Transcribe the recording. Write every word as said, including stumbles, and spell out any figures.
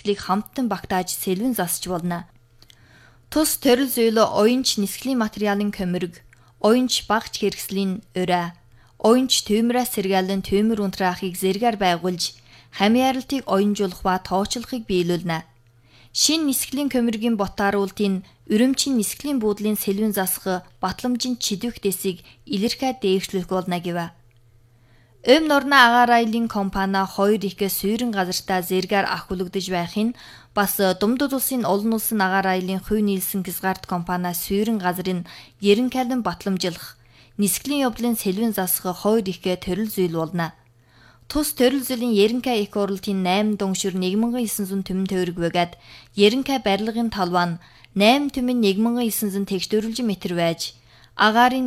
нисгэлийг хамттан багтааж сэлвэн засч болно. Тус төрөл зүйл оюунч нисгэлийн материалын көмөрг, оюунч багч хэрэгслийн ураа, оюунч түймрээс сэргээлэн түймэр унтраахыг зэргээр байгуулж, хамиаралтыг оюунжуулах ба тоочлохыг биелүүлнэ. Шин нисгэлийн көмөргийн ботааруултын өрөмчийн нисгэлийн буудлын сэлвэн засах батламжийн чидвэх дэсийг илэрхээд дээвшлэх болно гэв. Өм нурна агаар аялын компани хоёр их суурин газартаа зэргээр ахуулагдж байхын бас Думдуд улсын олон улсын агаар аялын хувь нийлсэн хязгаарт компани суурин газрын ерөнхийдэн батламжлах, нисгэлийн явдлын сэлвэн засах хоёр их төрөл зүйл болно. Тус төрөл зүйлийн ерөнхий их оролтын найман дунгшир нэг мянган девять жүз түмэн төгрөг бөгөөд ерөнхий барилгын талбай нь найман түмэн нэг мянган девять жүз тэгш дөрвөлжин метр байж, агаарын